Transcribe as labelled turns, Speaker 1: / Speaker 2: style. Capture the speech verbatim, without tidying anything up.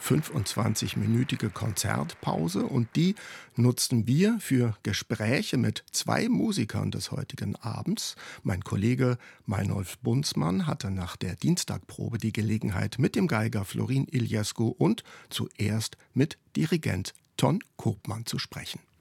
Speaker 1: fünfundzwanzigminütige Konzertpause und die nutzten wir für Gespräche mit zwei Musikern des heutigen Abends. Mein Kollege Meinolf Bunzmann hatte nach der Dienstagprobe die Gelegenheit, mit dem Geiger Florin Iliescu und zuerst mit Dirigent Ton Koopman zu sprechen.